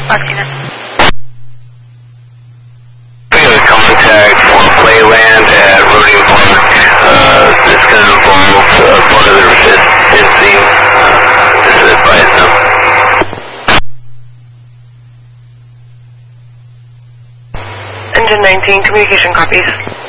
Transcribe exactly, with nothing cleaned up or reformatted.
Foxina. We have a contact for Playland at Rodeo Park. Uh, it's going to involve uh, part of their fifth fencing. Uh, just advise them. Engine nineteen, communication copies.